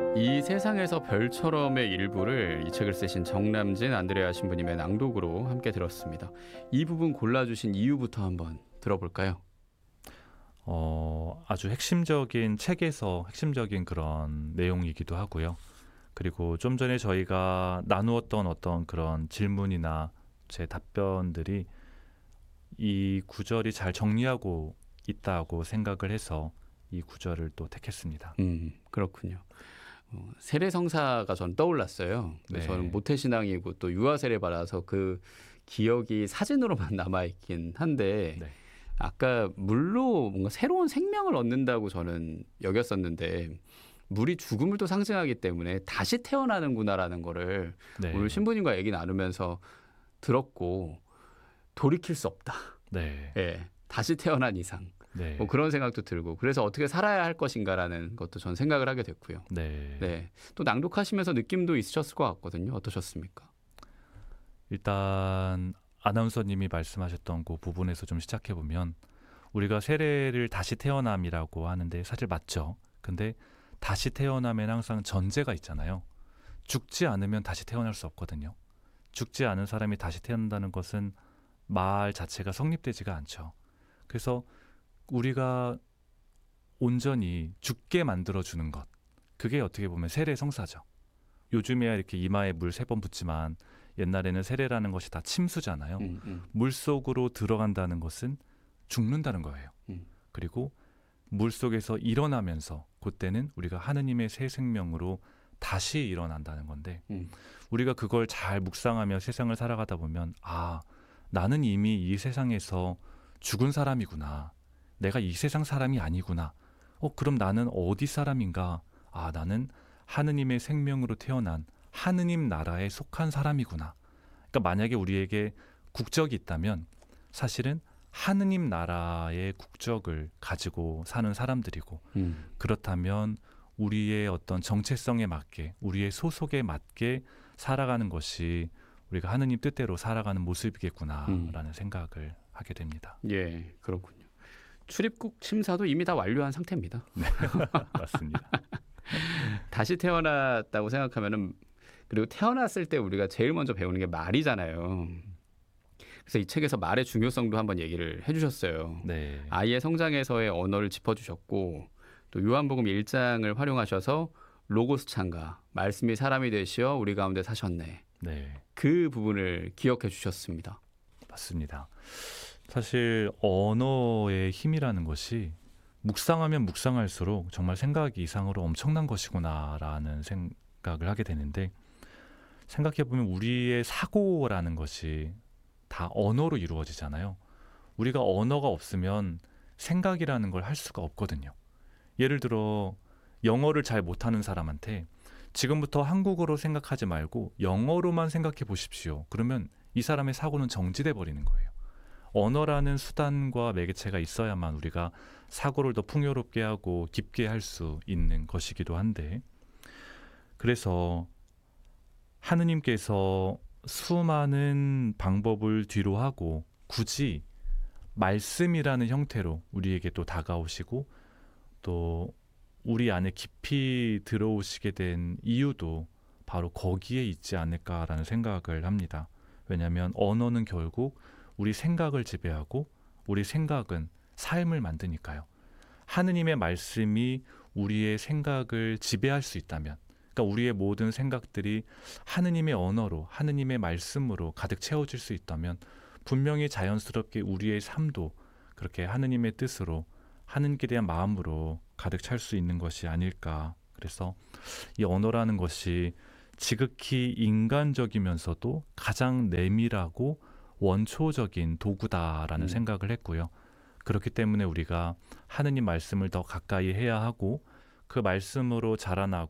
이 세상에서 별처럼의 일부를 이 책을 쓰신 정남진 안드레아 신부님의 낭독으로 함께 들었습니다. 이 부분 골라주신 이유부터 한번 들어볼까요? 아주 핵심적인 책에서 핵심적인 그런 내용이기도 하고요. 그리고 좀 전에 저희가 나누었던 어떤 그런 질문이나 제 답변들이 이 구절이 잘 정리하고 있다고 생각을 해서 이 구절을 또 택했습니다. 그렇군요. 세례성사가 전 떠올랐어요. 네. 저는 모태신앙이고 또 유아세례 받아서 그 기억이 사진으로만 남아있긴 한데 네. 아까 물로 뭔가 새로운 생명을 얻는다고 저는 여겼었는데 물이 죽음을 또 상징하기 때문에 다시 태어나는구나라는 거를 네. 오늘 신부님과 얘기 나누면서 들었고 돌이킬 수 없다. 네. 예, 다시 태어난 이상 네. 뭐 그런 생각도 들고 그래서 어떻게 살아야 할 것인가라는 것도 전 생각을 하게 됐고요. 네. 네, 또 낭독하시면서 느낌도 있으셨을 것 같거든요. 어떠셨습니까? 일단 아나운서님이 말씀하셨던 그 부분에서 좀 시작해 보면 우리가 세례를 다시 태어남이라고 하는데 사실 맞죠. 근데 다시 태어남에는 항상 전제가 있잖아요. 죽지 않으면 다시 태어날 수 없거든요. 죽지 않은 사람이 다시 태어난다는 것은 말 자체가 성립되지가 않죠. 그래서 우리가 온전히 죽게 만들어주는 것, 그게 어떻게 보면 세례 성사죠. 요즘에야 이렇게 이마에 물 3번 붓지만 옛날에는 세례라는 것이 다 침수잖아요. 물 속으로 들어간다는 것은 죽는다는 거예요. 그리고 물 속에서 일어나면서 그때는 우리가 하느님의 새 생명으로 다시 일어난다는 건데 우리가 그걸 잘 묵상하며 세상을 살아가다 보면 아, 나는 이미 이 세상에서 죽은 사람이구나. 내가 이 세상 사람이 아니구나. 그럼 나는 어디 사람인가? 아, 나는 하느님의 생명으로 태어난 하느님 나라에 속한 사람이구나. 그러니까 만약에 우리에게 국적이 있다면 사실은 하느님 나라의 국적을 가지고 사는 사람들이고 그렇다면 우리의 어떤 정체성에 맞게 우리의 소속에 맞게 살아가는 것이 우리가 하느님 뜻대로 살아가는 모습이겠구나라는 생각을 하게 됩니다. 예, 그렇군요. 출입국 심사도 이미 다 완료한 상태입니다. 네, 맞습니다. 다시 태어났다고 생각하면은 그리고 태어났을 때 우리가 제일 먼저 배우는 게 말이잖아요. 그래서 이 책에서 말의 중요성도 한번 얘기를 해주셨어요. 네. 아이의 성장에서의 언어를 짚어주셨고 또 요한복음 1장을 활용하셔서 로고스 창가 말씀이 사람이 되시어 우리 가운데 사셨네. 네. 그 부분을 기억해 주셨습니다. 맞습니다. 사실 언어의 힘이라는 것이 묵상하면 묵상할수록 정말 생각 이상으로 엄청난 것이구나라는 생각을 하게 되는데 생각해보면 우리의 사고라는 것이 다 언어로 이루어지잖아요. 우리가 언어가 없으면 생각이라는 걸 할 수가 없거든요. 예를 들어 영어를 잘 못하는 사람한테 지금부터 한국어로 생각하지 말고 영어로만 생각해 보십시오. 그러면 이 사람의 사고는 정지돼 버리는 거예요. 언어라는 수단과 매개체가 있어야만 우리가 사고를 더 풍요롭게 하고 깊게 할 수 있는 것이기도 한데 그래서 하느님께서 수많은 방법을 뒤로하고 굳이 말씀이라는 형태로 우리에게 또 다가오시고 또 우리 안에 깊이 들어오시게 된 이유도 바로 거기에 있지 않을까라는 생각을 합니다. 왜냐하면 언어는 결국 우리 생각을 지배하고 우리 생각은 삶을 만드니까요. 하느님의 말씀이 우리의 생각을 지배할 수 있다면 그러니까 우리의 모든 생각들이 하느님의 언어로 하느님의 말씀으로 가득 채워질 수 있다면 분명히 자연스럽게 우리의 삶도 그렇게 하느님의 뜻으로 하느님께 대한 마음으로 가득 찰 수 있는 것이 아닐까. 그래서 이 언어라는 것이 지극히 인간적이면서도 가장 내밀하고 원초적인 도구다라는 생각을 했고요. 그렇기 때문에 우리가 하느님 말씀을 더 가까이 해야 하고 그 말씀으로 자라나고